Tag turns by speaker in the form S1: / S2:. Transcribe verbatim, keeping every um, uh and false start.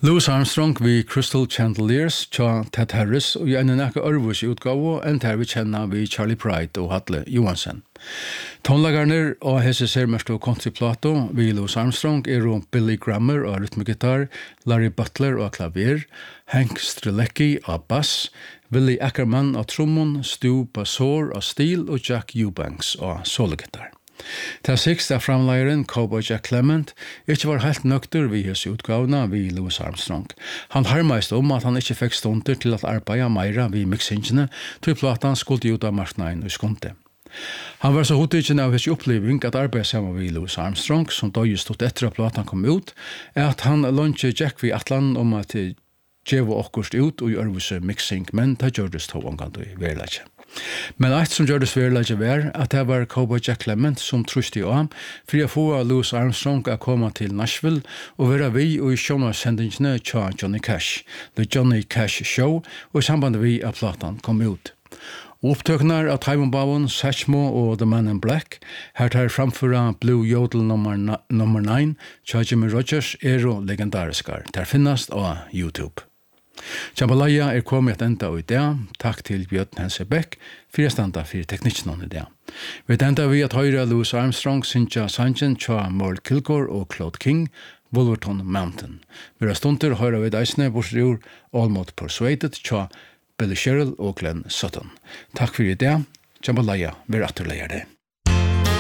S1: Louis Armstrong vi Crystal Chandeliers tja Ted Harris og i en nekka ørvus utgave enn der vi kjenner vi Charlie Pride og Hadle Johansen. Tonlagarner og hese sermerste og countryplato vi Louis Armstrong er om Billy Grammer og rytmegitar, Larry Butler og klaver, Hank Strelecki og bass, Willie Ackerman og trommon, Stu Bassor og stil og Jack Eubanks og sologitar. Ta sixta framleiren Cowboy Jack Clement ikke var helt nøkter vi hos utgavna vi Louis Armstrong. Han harmeist om at han ikke fikk stunder til at arbeida meira vi mixingene til platan skulle ut av marknaden og skunte. Han var så hotikken av hans oppleving at arbeida sammen vi Louis Armstrong som da just stod etter at platan kom ut er at han lunsje Jack vi atlan om at djevo okkurst ut og i ørvuse mixing, men ta gjørdes to omgant i verleggje. Men eitt som gjør det sverleggje var at det var Cowboy Jack Clement som trusti av for å få Louis Armstrong å komme til Nashville og være vi og i sendingene tja Johnny Cash, The Johnny Cash Show, og i samband vi at platan kom ut. Opptøknar av Taiwan Satchmo og The Man in Black, her tar framføra Blue Yodel nummer nine, tja Jimmy Rogers, er og legendariskar. Der finnast av YouTube. Jambalaya er kommet et enda i dag. Takk til Bjørn Hense Beck for å standa for teknikken i dag. Vi enda vi at høyre Louis Armstrong, Cynthia Sanchen, Cha Merle Kilgore og Claude King, Wolverton Mountain. Vi har stunder høyre vi deisene bortsett Almost Persuaded, Cha Billy Sherrill og Glenn Sutton. Takk for i dag. Jambalaya, vi er atterleier det.